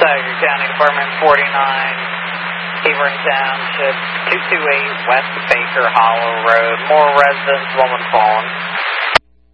Saginaw County Department 49, Hebron Township, 228 West Baker Hollow Road. More residents, woman phone.